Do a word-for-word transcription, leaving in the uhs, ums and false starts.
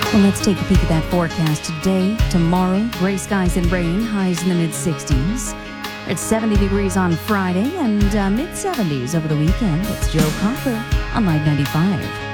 Well, let's take a peek at that forecast today. Tomorrow, gray skies and rain, highs in the mid-sixties. It's seventy degrees on Friday and uh, mid-seventies over the weekend. It's Joe Cocker on Live ninety-five.